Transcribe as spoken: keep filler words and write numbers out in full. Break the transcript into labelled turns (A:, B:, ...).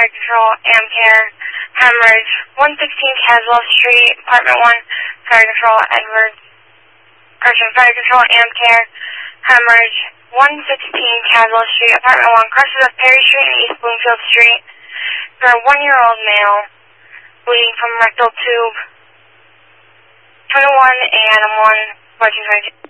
A: Fire Control, Amcare, Hemorrhage, one sixteen Caswell Street, Apartment one, Fire Control, Edwards, Correction, Fire Control, Amcare, Hemorrhage, one sixteen Caswell Street, Apartment one, crosses of Perry Street and East Bloomfield Street, for a one-year-old male, bleeding from rectal tube, twenty-one and one, fourteen twenty-two.